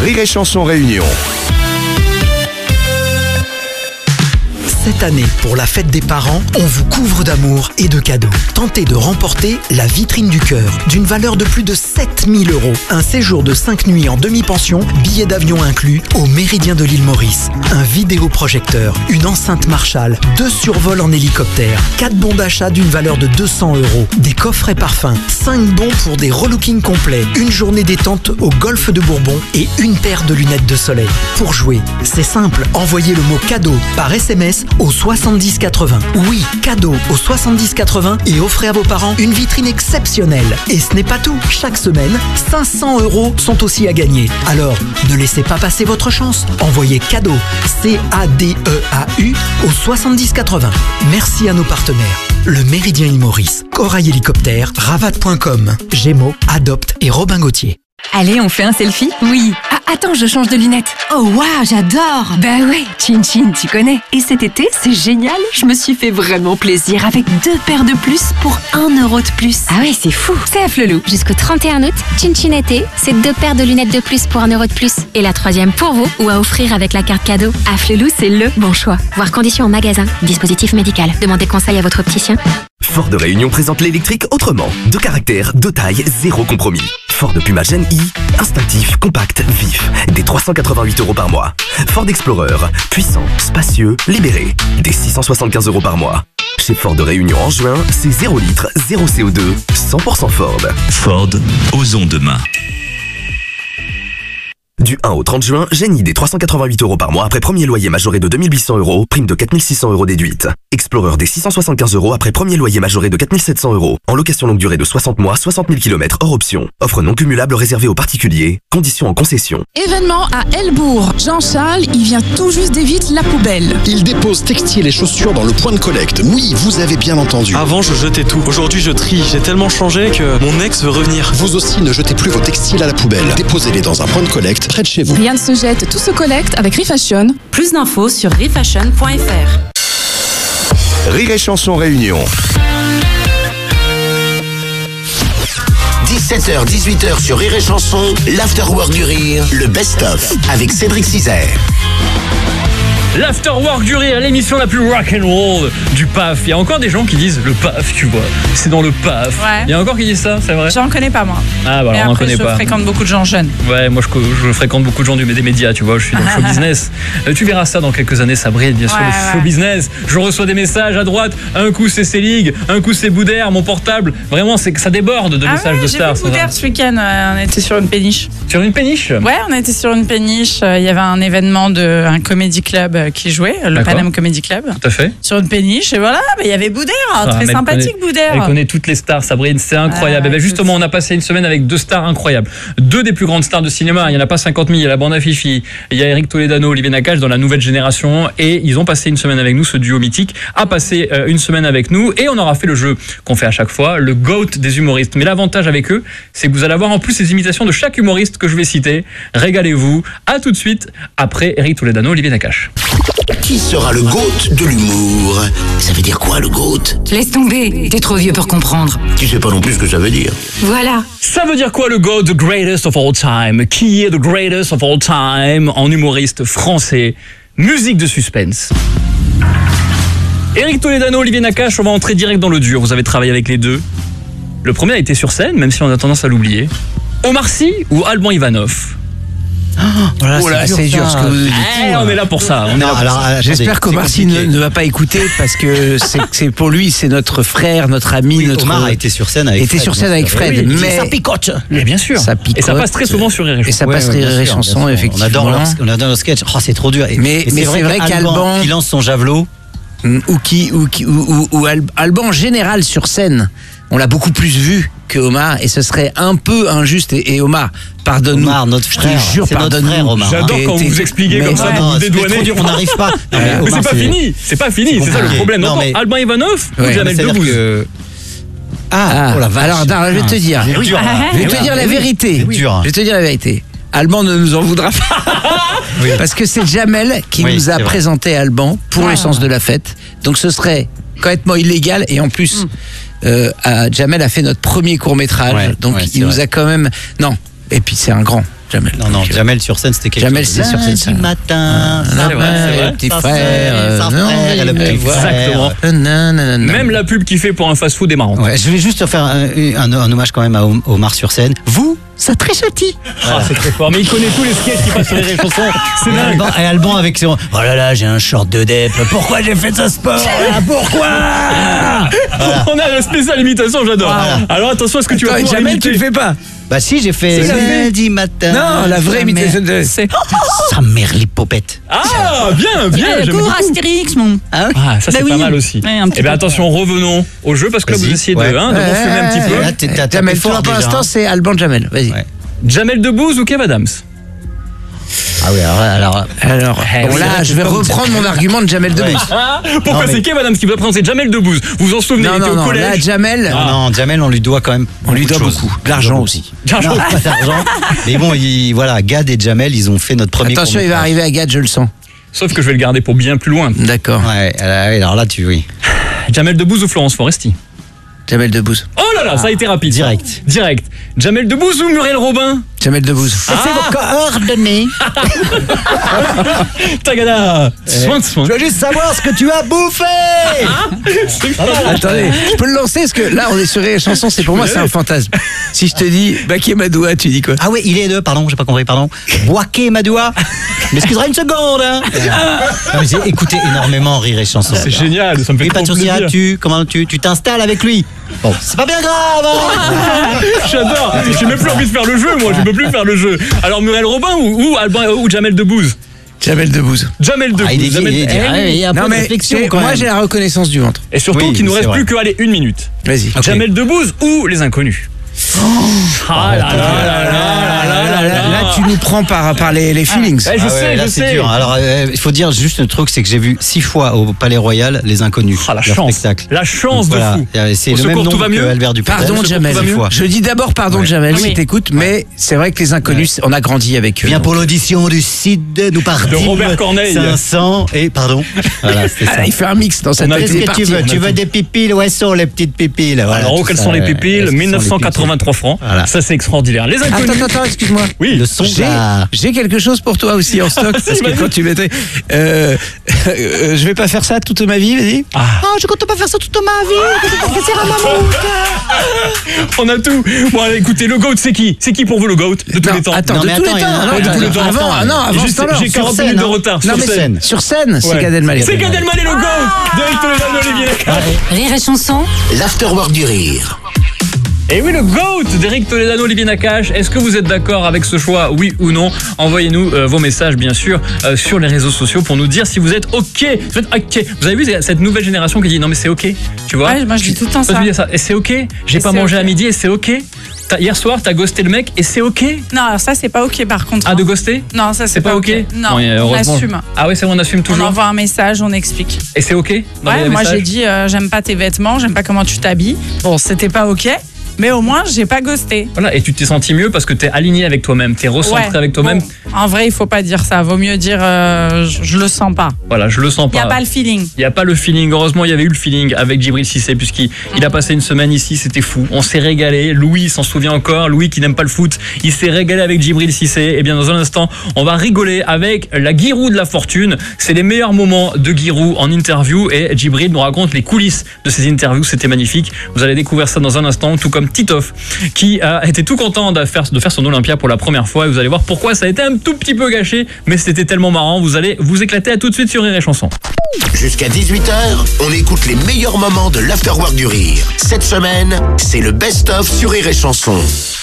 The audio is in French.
Rire et Chanson Réunion. Cette année, pour la fête des parents, on vous couvre d'amour et de cadeaux. Tentez de remporter la vitrine du cœur, d'une valeur de plus de 7 000 €. Un séjour de 5 nuits en demi-pension, billets d'avion inclus, au Méridien de l'île Maurice. Un vidéoprojecteur, une enceinte Marshall, 2 survols en hélicoptère, 4 bons d'achat d'une valeur de 200 €, des coffrets parfums, 5 bons pour des relookings complets, une journée détente au golfe de Bourbon et une paire de lunettes de soleil. Pour jouer, c'est simple, envoyez le mot cadeau par SMS au 70 80. Oui, cadeau au 70 80 et offrez à vos parents une vitrine exceptionnelle. Et ce n'est pas tout. Chaque semaine, 500 € sont aussi à gagner. Alors, ne laissez pas passer votre chance. Envoyez cadeau, CADEAU au 70 80. Merci à nos partenaires. Le Méridien Île Maurice, Corail Hélicoptère, Ravat.com, Gémeaux, Adopte et Robin Gauthier. Allez, on fait un selfie? Oui. Ah, attends, je change de lunettes. Oh, waouh, j'adore. Bah ouais, Chin Chin, tu connais. Et cet été, c'est génial. Je me suis fait vraiment plaisir avec 2 paires de plus pour 1 € de plus. Ah ouais, c'est fou. C'est à Flelou. Jusqu'au 31 août, Chin Chin été, c'est 2 paires de lunettes de plus pour 1 € de plus. Et la 3e pour vous ou à offrir avec la carte cadeau. À Flelou, c'est le bon choix. Voir conditions en magasin. Dispositif médical. Demandez conseil à votre opticien. Ford de Réunion présente l'électrique autrement. De caractère, de taille, zéro compromis. Ford Puma Gen I, instinctif, compact, vif. Des 388 € par mois. Ford Explorer, puissant, spacieux, libéré. Des 675 € par mois. Chez Ford de Réunion en juin, c'est 0 litre, 0 CO2, 100% Ford. Ford, osons demain. Du 1 au 30 juin, Génie des 388 € par mois après premier loyer majoré de 2800 €, prime de 4600 € déduite. Explorer des 675 € après premier loyer majoré de 4700 €. En location longue durée de 60 mois, 60 000 km hors option. Offre non cumulable réservée aux particuliers. Conditions en concession. Événement à Helbourg. Jean-Charles, il vient tout juste d'éviter la poubelle. Il dépose textiles et chaussures dans le point de collecte. Oui, vous avez bien entendu. Avant, je jetais tout. Aujourd'hui, je trie. J'ai tellement changé que mon ex veut revenir. Vous aussi, ne jetez plus vos textiles à la poubelle. Déposez-les dans un point de collecte près de chez vous. Rien ne se jette, tout se collecte avec Refashion. Plus d'infos sur refashion.fr. Rire et Chanson Réunion. 17h, 18h sur Rire et Chanson, l'Afterwork du Rire, le best-of avec Cédric Cizer. L'Afterwork du Rire, l'émission la plus rock'n'roll du PAF. Il y a encore des gens qui disent le PAF, tu vois. C'est dans le PAF. Ouais. Il y a encore qui disent ça, c'est vrai? J'en connais pas, moi. Ah, bah, alors on en connaît pas. Je fréquente beaucoup de gens jeunes. Ouais, moi je fréquente beaucoup de gens des médias, tu vois. Je suis dans le show business. Tu verras ça dans quelques années, ça brille, bien sûr, le show business. Je reçois des messages à droite. Un coup, c'est Célig, un coup, c'est Boudère, mon portable. Vraiment, c'est que ça déborde de messages de stars. J'ai vu Boudère ce week-end. On était sur une péniche. Sur une péniche? Ouais, on était sur une péniche. Il y avait un événement d'un comédie club qui jouait. Le Paname Comedy Club. Tout à fait. Sur une péniche, et voilà, il y avait Boudère, très sympathique Boudère. Elle connaît toutes les stars, Sabrine, c'est incroyable. Et ben justement, on a passé une semaine avec 2 stars incroyables. 2 des plus grandes stars de cinéma, il n'y en a pas 50 000, il y a la bande à Fifi, il y a Eric Toledano, Olivier Nakache dans la nouvelle génération, et ils ont passé une semaine avec nous, ce duo mythique a passé une semaine avec nous, et on aura fait le jeu qu'on fait à chaque fois, le GOAT des humoristes. Mais l'avantage avec eux, c'est que vous allez avoir en plus les imitations de chaque humoriste que je vais citer. Régalez-vous, à tout de suite, après Eric Toledano, Olivier Nakache. Qui sera le GOAT de l'humour? Ça veut dire quoi, le GOAT? Laisse tomber, t'es trop vieux pour comprendre. Tu sais pas non plus ce que ça veut dire. Voilà. Ça veut dire quoi, le GOAT, the greatest of all time? Qui est the greatest of all time en humoriste français? Musique de suspense. Eric Toledano, Olivier Nakache, on va entrer direct dans le dur. Vous avez travaillé avec les deux. Le premier a été sur scène, même si on a tendance à l'oublier. Omar Sy ou Alban Ivanov? Voilà, c'est dur ce que vous dites. On est là pour ça. J'espère qu'Omar Sy ne va pas écouter parce que c'est pour lui, c'est notre frère, notre ami. Oui, Omar a été sur scène avec Fred. Mais ça picote. Et bien sûr. Ça picote. Et ça passe très souvent sur Rire et Chanson. Et ça passe Rire et Chanson, effectivement. On adore le sketch. Oh, c'est trop dur. Mais c'est vrai qu'Alban qui lance son javelot ou Alban en général sur scène. On l'a beaucoup plus vu que Omar et ce serait un peu injuste. Et Omar, pardonne-nous. Omar, notre frère. Je te jure, pardonne-nous. J'adore quand vous vous expliquez comme ça, vous dédouanez. C'est trop dur, on n'arrive pas. Mais c'est pas fini. C'est pas fini. C'est ça le problème. Non, Alban Ivanov ou Jamel Debbouze? Alors, je vais te dire. Je vais te dire la vérité. Je vais te dire la vérité. Alban ne nous en voudra pas. Parce que c'est Jamel qui nous a présenté Alban pour le sens de la fête. Donc ce serait complètement illégal et en plus Jamel a fait notre premier court-métrage. Donc il nous a quand même... Non. Et puis c'est un grand. Jamel. Non, Jamel sur scène, c'était quelque chose. Jamel, c'est sur scène. Lundi matin, le petit frère. le petit Exactement. Même la pub qu'il fait pour un fast-food est marrante. Ouais, je vais juste faire un hommage quand même à Omar sur scène. Vous, ça très châtie. Ah, c'est très fort. Mais il connaît tous les sketchs qui passent sur les chansons. C'est dingue. Et Alban avec son oh là là, j'ai un short de dep. Pourquoi j'ai fait ce sport? Pourquoi? Voilà. On a la spéciale imitation, j'adore. Voilà. Alors attention à ce que tu vas pouvoir Jamel, imiter. tu le fais pas. Bah si, j'ai fait lundi matin. Non, la vraie imitation de... C'est... Sa mère l'hippopète. Ah, bien. Cours Astérix, mon. Ah, ça c'est pas mal aussi. Eh bien attention, revenons au jeu parce que là vous essayez de gonfler un petit peu. Jamel, pour l'instant c'est Alban Jamel. Vas-y. Jamel Debbouze ou Kev Adams? Ah oui, alors là, je vais reprendre mon argument de Jamel Debbouze. Pourquoi c'est Kev Adams qui va présenter Jamel Debbouze? Vous vous en souvenez? Il était au collège. Là, Jamel. Non, Jamel, on lui doit quand même. On lui doit beaucoup. De l'argent aussi. Non, pas d'argent. Mais bon, voilà, Gad et Jamel, ils ont fait notre premier. Attention, il va arriver à Gad, je le sens. Sauf que je vais le garder pour bien plus loin. D'accord. Ouais, alors là, oui. Jamel Debbouze ou Florence Foresti? Jamel Debbouze. Oh là là, ça a été rapide. Direct. Jamel Debbouze ou Muriel Robin? Jamel Debbouze. C'est vos coordonnées. Tagada. Soin. Je veux juste savoir ce que tu as bouffé. Attendez, je peux le lancer parce que là on est sur les chansons, c'est pour moi c'est un fantasme. Si je te dis Baké Madoua, tu dis quoi? Ah oui, il est deux, pardon, j'ai pas compris, pardon. Boaké Madoua. M'excuseras une seconde, hein. Non, mais j'ai écouté énormément Rire et Chanson. C'est génial, ça me fait trop plaisir. Comment tu t'installes avec lui? Bon, c'est pas bien grave, hein. J'adore. J'ai même plus envie de faire le jeu, moi. Je peux plus faire le jeu. Alors Muriel Robin ou Jamel Debbouze? Jamel Debbouze. Jamel Debbouze. Il y a un peu de réflexion quand même. Moi j'ai la reconnaissance du ventre. Et surtout qu'il nous reste plus qu'à aller 1 minute. Vas-y. Jamel Debbouze ou Les Inconnus? Ah là là. Là tu nous prends par les feelings. Je sais. C'est dur. Alors il faut dire juste un truc, c'est que j'ai vu 6 fois au Palais Royal Les Inconnus. La chance de fou. C'est le même nom que Albert Dupontel. Pardon Jamel. Je dis d'abord pardon Jamel si t'écoutes, mais c'est vrai que Les Inconnus, on a grandi avec eux. Viens pour l'audition du Cid, nous partons. De Robert Corneille. 500 et pardon. Voilà, c'est ça. Il fait un mix dans cette Qu'est-ce que tu veux? Tu veux des pipiles? Où sont les petites pipiles? Alors quelles sont les pipiles? 1983 francs. Ça c'est extraordinaire. Les Inconnus. Attends, excuse-moi. Oui. Le son. J'ai quelque chose pour toi aussi en stock parce que quand tu mettais je vais pas faire ça toute ma vie, vas-y. Je compte pas faire ça toute ma vie. C'est on a tout. Bon allez, écoutez, le GOAT c'est qui? C'est qui pour vous le GOAT de tous les temps? Attends, de tous les temps. Avant j'ai 40 minutes de retard sur scène. Sur scène, c'est Gad Elmaleh. C'est Gad Elmaleh le GOAT. Direct Toledano, Olivier Nakache. Rire et Chanson. L'afterwork du rire. Et oui, le GOAT d'Éric Toledano, Olivier Nakache. Est-ce que vous êtes d'accord avec ce choix, oui ou non? Envoyez-nous vos messages, bien sûr, sur les réseaux sociaux pour nous dire si vous êtes OK. Vous avez vu cette nouvelle génération qui dit non mais c'est OK, tu vois? Ouais, moi je dis tout le temps ça. Et c'est OK. J'ai pas mangé à midi et c'est OK. Hier soir, t'as ghosté le mec et c'est OK? Non, alors ça c'est pas OK par contre. Ah, de ghoster? Non, ça c'est pas OK. Non, on assume. Ah ouais, c'est on assume toujours. On envoie un message, on explique. Et c'est OK? Ouais, moi j'ai dit j'aime pas tes vêtements, j'aime pas comment tu t'habilles. Bon, c'était pas OK. Mais au moins, j'ai pas ghosté. Voilà, et tu t'es senti mieux parce que t'es aligné avec toi-même, t'es recentré avec toi-même. Bon, en vrai, il faut pas dire ça. Vaut mieux dire je le sens pas. Voilà, je le sens pas. Il y a pas le feeling. Il y a pas le feeling. Heureusement, il y avait eu le feeling avec Djibril Cissé puisqu'il a passé une semaine ici, c'était fou. On s'est régalé. Louis s'en souvient encore. Louis qui n'aime pas le foot, il s'est régalé avec Djibril Cissé. Et bien dans un instant, on va rigoler avec la Giroud de la fortune. C'est les meilleurs moments de Giroud en interview et Djibril nous raconte les coulisses de ces interviews. C'était magnifique. Vous allez découvrir ça dans un instant, tout comme Titoff qui a été tout content de faire son Olympia pour la première fois. Et vous allez voir pourquoi ça a été un tout petit peu gâché, mais c'était tellement marrant. Vous allez vous éclater. À tout de suite sur Rire et Chanson. Jusqu'à 18h, on écoute les meilleurs moments de l'Afterwork du rire. Cette semaine, c'est le best-of sur Rire et Chanson.